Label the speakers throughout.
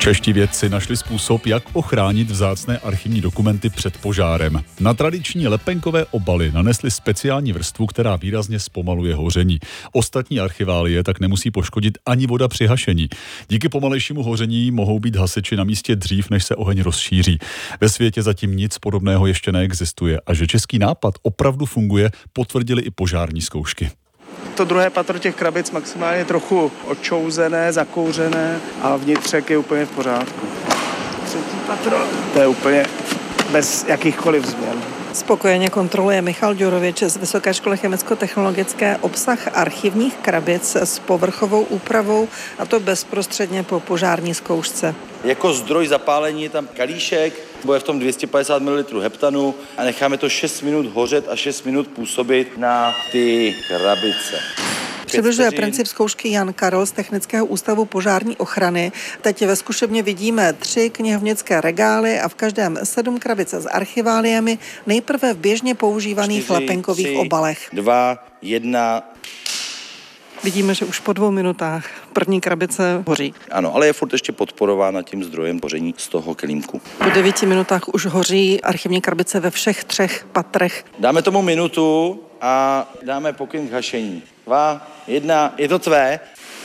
Speaker 1: Čeští vědci našli způsob, jak ochránit vzácné archivní dokumenty před požárem. Na tradiční lepenkové obaly nanesli speciální vrstvu, která výrazně zpomaluje hoření. Ostatní archiválie tak nemusí poškodit ani voda při hašení. Díky pomalejšímu hoření mohou být hasiči na místě dřív, než se oheň rozšíří. Ve světě zatím nic podobného ještě neexistuje a že český nápad opravdu funguje, potvrdili i požární zkoušky.
Speaker 2: To druhé patro těch krabic maximálně trochu očouzené, zakouřené a vnitřek je úplně v pořádku. Třetí patro, to je úplně bez jakýchkoliv změn.
Speaker 3: Spokojeně kontroluje Michal Ďurovič z Vysoké školy chemicko-technologické obsah archivních krabic s povrchovou úpravou, a to bezprostředně po požární zkoušce.
Speaker 4: Jako zdroj zapálení je tam kalíšek, bude v tom 250 ml heptanu a necháme to 6 minut hořet a 6 minut působit na ty krabice.
Speaker 3: Přibližuje princip zkoušky Jan Karel z Technického ústavu požární ochrany. Teď ve zkušebně vidíme 3 knihovnické regály a v každém 7 krabic s archiváliemi, nejprve v běžně používaných
Speaker 4: 4,
Speaker 3: lepenkových
Speaker 4: 3,
Speaker 3: obalech.
Speaker 4: 2, 1.
Speaker 3: Vidíme, že už po 2 minutách první krabice hoří.
Speaker 4: Ano, ale je furt ještě podporována tím zdrojem hoření z toho kelímku.
Speaker 3: Po 9 minutách už hoří archivní krabice ve všech 3 patrech.
Speaker 4: Dáme tomu minutu a dáme pokyn k hašení. 2, 1, je to tvé.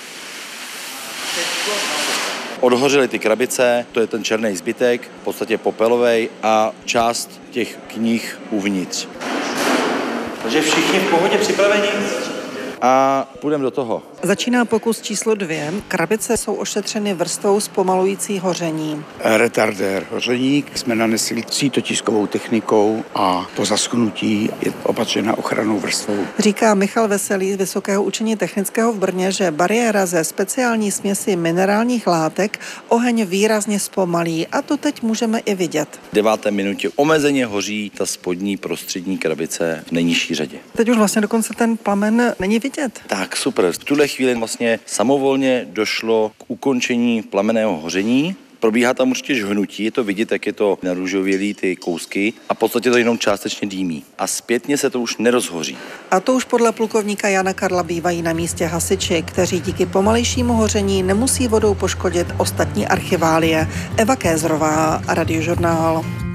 Speaker 4: Odhořely ty krabice, to je ten černý zbytek, v podstatě popelovej a část těch knih uvnitř. Takže všichni v pohodě připraveni? A půjdeme do toho.
Speaker 3: Začíná pokus číslo 2. Krabice jsou ošetřeny vrstvou zpomalující hoření.
Speaker 5: Retardér hoření jsme nanesli 3tiskovou technikou a to zaschnutí je opatřena ochrannou vrstvou.
Speaker 3: Říká Michal Veselý z Vysokého učení technického v Brně, že bariéra ze speciální směsi minerálních látek oheň výrazně zpomalí a to teď můžeme i vidět.
Speaker 4: V 9. minutě omezeně hoří ta spodní prostřední krabice v nejnižší řadě.
Speaker 3: Teď už vlastně dokonce ten plamen není vidět.
Speaker 4: Tak super. V tuhle chvíli vlastně samovolně došlo k ukončení plamenného hoření. Probíhá tam určitě žhnutí, je to vidět, jak je to narůžovělý ty kousky a v podstatě to jenom částečně dýmí. A zpětně se to už nerozhoří.
Speaker 3: A to už podle plukovníka Jana Karla bývají na místě hasiči, kteří díky pomalejšímu hoření nemusí vodou poškodit ostatní archiválie. Eva Kézrová, Radiožurnál.